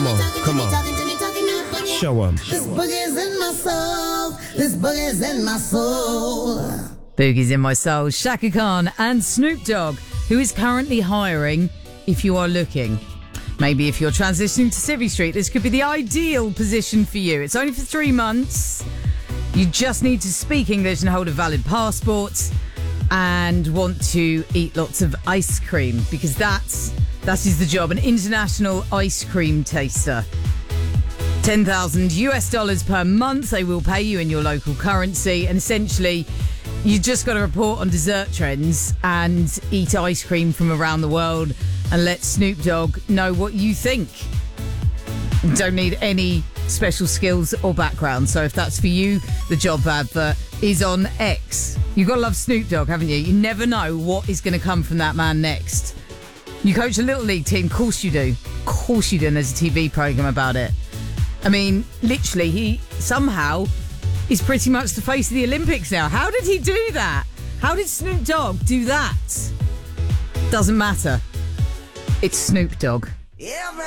Come on. Show 'em. This boogie's in my soul. This boogie's in my soul. Boogie's in my soul. Shaka Khan and Snoop Dogg, who is currently hiring if you are looking. Maybe if you're transitioning to Civvy Street, this could be the ideal position for you. It's only for 3 months. You just need to speak English and hold a valid passport and want to eat lots of ice cream, because that is the job. An international ice cream taster. $10,000 per month they will pay you in your local currency, and essentially you just got to report on dessert trends and eat ice cream from around the world and let Snoop Dogg know what you think. Don't need any special skills or background. So if that's for you, the job advert is on X. You've got to love Snoop Dogg, haven't you? You never know what is going to come from that man next. You coach a little league team, of course you do. Of course you do, and there's a TV programme about it. I mean, literally, he somehow is pretty much the face of the Olympics now. How did he do that? How did Snoop Dogg do that? Doesn't matter. It's Snoop Dogg.